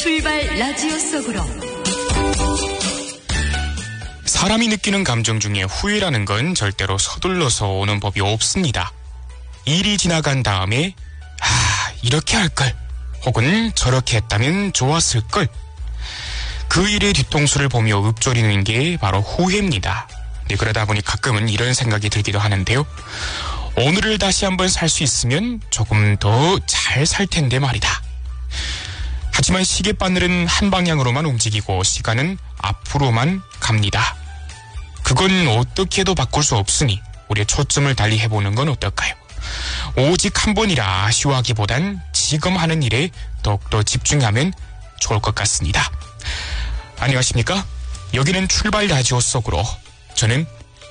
출발 라디오 속으로. 사람이 느끼는 감정 중에 후회라는 건 절대로 서둘러서 오는 법이 없습니다. 일이 지나간 다음에 이렇게 할걸, 혹은 저렇게 했다면 좋았을걸, 그 일의 뒤통수를 보며 읊조리는 게 바로 후회입니다. 네, 그러다 보니 가끔은 이런 생각이 들기도 하는데요. 오늘을 다시 한번 살 수 있으면 조금 더 잘 살 텐데 말이다. 하지만 시계바늘은 한 방향으로만 움직이고 시간은 앞으로만 갑니다. 그건 어떻게 해도 바꿀 수 없으니 우리의 초점을 달리 해보는 건 어떨까요? 오직 한 번이라 아쉬워하기보단 지금 하는 일에 더욱더 집중하면 좋을 것 같습니다. 안녕하십니까? 여기는 출발 라디오 속으로, 저는